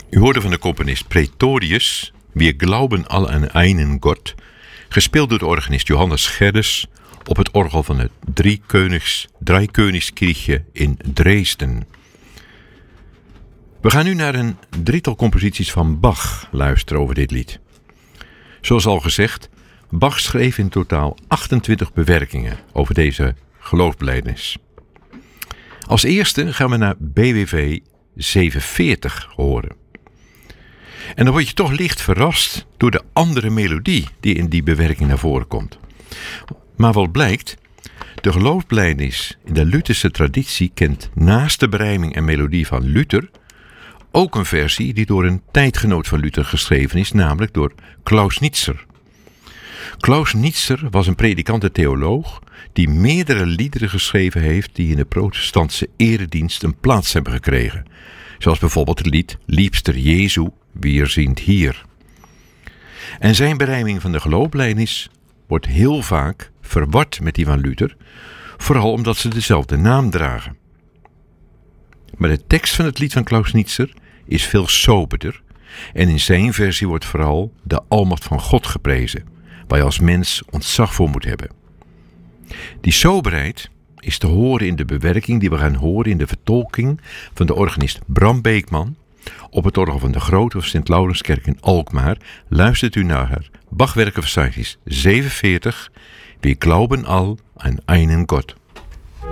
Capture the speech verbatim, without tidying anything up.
U hoorde van de componist Praetorius, Wir glauben all an einen Gott, gespeeld door de organist Johannes Gerdes op het orgel van het Driekönigs, Dreikönigskirche in Dresden. We gaan nu naar een drietal composities van Bach luisteren over dit lied. Zoals al gezegd, Bach schreef in totaal achtentwintig bewerkingen over deze geloofsbelijdenis. Als eerste gaan we naar B W V zevenenveertig horen. En dan word je toch licht verrast door de andere melodie die in die bewerking naar voren komt. Maar wat blijkt, de geloofsbelijdenis in de Lutherse traditie kent naast de berijming en melodie van Luther ook een versie die door een tijdgenoot van Luther geschreven is, namelijk door Klaus Nitzer. Klaus Nitzer was een predikant en theoloog die meerdere liederen geschreven heeft die in de protestantse eredienst een plaats hebben gekregen. Zoals bijvoorbeeld het lied Liebster Jesu, wir sind hier. En zijn berijming van de geloofsbelijdenis wordt heel vaak verward met die van Luther, vooral omdat ze dezelfde naam dragen. Maar de tekst van het lied van Klaus Nitzer is veel soberder en in zijn versie wordt vooral de almacht van God geprezen, waar je als mens ontzag voor moet hebben. Die soberheid is te horen in de bewerking die we gaan horen in de vertolking van de organist Bram Beekman op het orgel van de Grote Sint-Laurenskerk in Alkmaar. Luistert u naar haar Bachwerkenverzeichnis zevenenveertig, Wir glauben all an einen Gott.